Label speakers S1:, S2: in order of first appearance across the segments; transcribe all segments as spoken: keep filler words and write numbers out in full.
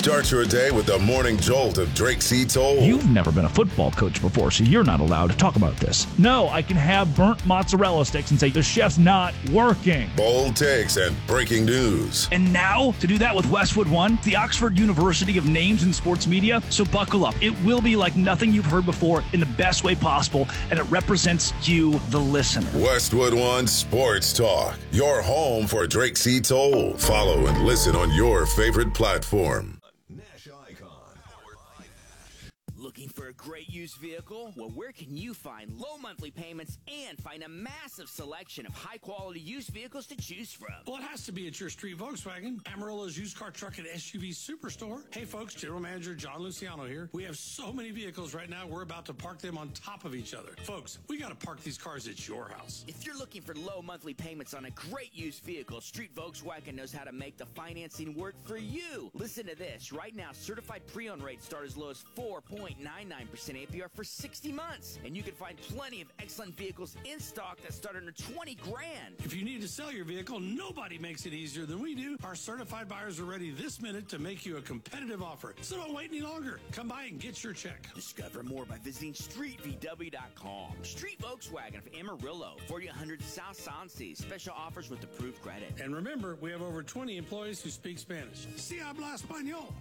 S1: Start your day with the morning jolt of Drake C. Toll.
S2: You've never been a football coach before, so you're not allowed to talk about this. No, I can have burnt mozzarella sticks and say the chef's not working.
S1: Bold takes and breaking news.
S2: And now, to do that with Westwood One, the Oxford University of names in sports media. So buckle up. It will be like nothing you've heard before in the best way possible, and it represents you, the listener.
S1: Westwood One Sports Talk, your home for Drake C. Toll. Follow and listen on your favorite platform.
S3: Nash Icon.
S4: Looking for a great used vehicle? Well, where can you find low monthly payments and find a massive selection of high-quality used vehicles to choose from?
S5: Well, it has to be at your Street Volkswagen, Amarillo's used car, truck, and S U V superstore. Hey, folks, General Manager John Luciano here. We have so many vehicles right now, we're about to park them on top of each other. Folks, we got to park these cars at your house.
S4: If you're looking for low monthly payments on a great used vehicle, Street Volkswagen knows how to make the financing work for you. Listen to this. Right now, certified pre-owned rates start as low as four point nine nine percent A P R for sixty months. And you can find plenty of excellent vehicles in stock that start under twenty grand.
S5: If you need to sell your vehicle, nobody makes it easier than we do. Our certified buyers are ready this minute to make you a competitive offer. So don't wait any longer. Come by and get your check.
S4: Discover more by visiting street v w dot com. Street Volkswagen of Amarillo, forty-one hundred South Sansi. Special offers with approved credit.
S5: And remember, we have over twenty employees who speak Spanish. Si habla español.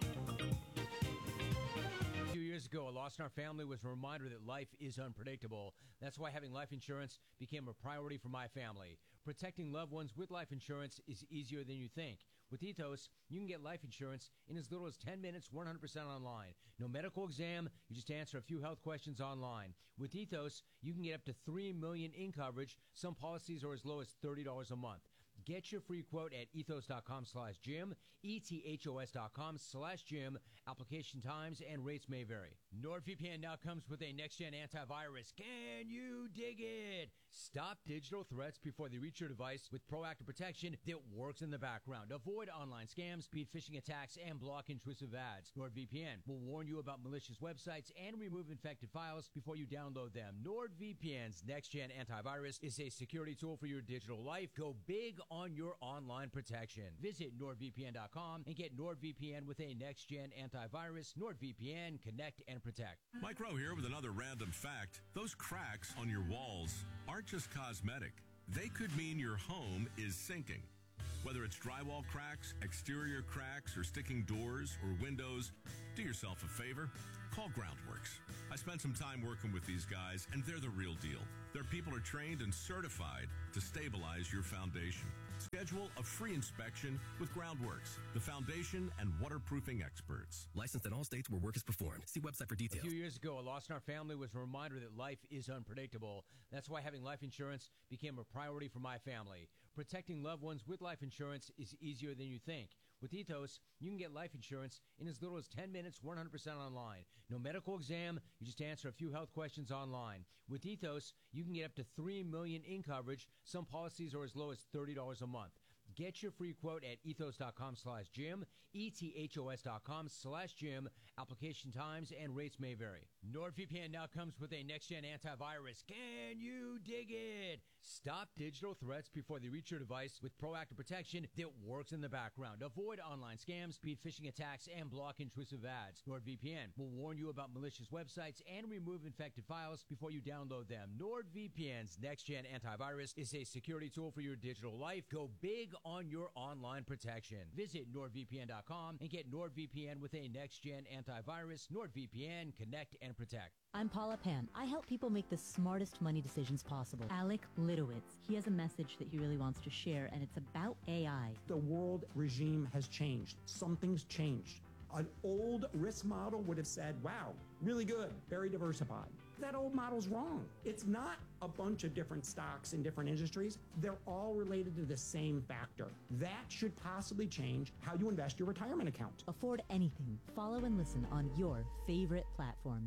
S6: A few years ago, a loss in our family was a reminder that life is unpredictable. That's why having life insurance became a priority for my family. Protecting loved ones with life insurance is easier than you think. With Ethos, you can get life insurance in as little as ten minutes, one hundred percent online. No medical exam, you just answer a few health questions online. With Ethos, you can get up to three million dollars in coverage. Some policies are as low as thirty dollars a month. Get your free quote at ethos.com slash Jim, ethos.com slash Jim. Application times and rates may vary. NordVPN now comes with a next-gen antivirus. Can you dig it? Stop digital threats before they reach your device with proactive protection that works in the background. Avoid online scams, speed phishing attacks, and block intrusive ads. NordVPN will warn you about malicious websites and remove infected files before you download them. NordVPN's next-gen antivirus is a security tool for your digital life. Go big on your online protection. Visit NordVPN dot com and get NordVPN with a next-gen antivirus. NordVPN, connect and protect.
S3: Mike Rowe here with another random fact. Those cracks on your walls aren't just cosmetic. They could mean your home is sinking. Whether it's drywall cracks, exterior cracks, or sticking doors or windows, do yourself a favor. Call Groundworks. I spent some time working with these guys, and they're the real deal. Their people are trained and certified to stabilize your foundation. Schedule a free inspection with Groundworks, the foundation and waterproofing experts.
S7: Licensed in all states where work is performed. See website for details.
S6: A few years ago, a loss in our family was a reminder that life is unpredictable. That's why having life insurance became a priority for my family. Protecting loved ones with life insurance is easier than you think. With Ethos, you can get life insurance in as little as ten minutes, one hundred percent online. No medical exam, you just answer a few health questions online. With Ethos, you can get up to three million dollars in coverage. Some policies are as low as thirty dollars a month. Get your free quote at ethos.com slash Jim, ethos.com slash Jim. Application times and rates may vary. NordVPN now comes with a next-gen antivirus. Can you dig it? Stop digital threats before they reach your device with proactive protection that works in the background. Avoid online scams, speed phishing attacks, and block intrusive ads. NordVPN will warn you about malicious websites and remove infected files before you download them. NordVPN's next-gen antivirus is a security tool for your digital life. Go big on your online protection. Visit NordVPN dot com and get NordVPN with a next-gen antivirus. NordVPN, connect and protect.
S8: I'm Paula Pan. I help people make the smartest money decisions possible. Alec Litowitz, he has a message that he really wants to share, and it's about A I.
S9: The world regime has changed. Something's changed. An old risk model would have said, wow, really good, very diversified. That old model's wrong. It's not a bunch of different stocks in different industries. They're all related to the same factor. That should possibly change how you invest your retirement account.
S8: Afford anything. Follow and listen on your favorite platform.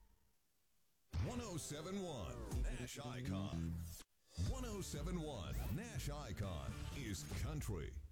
S3: one oh seven point one Nash Icon. one oh seven point one Nash Icon is country.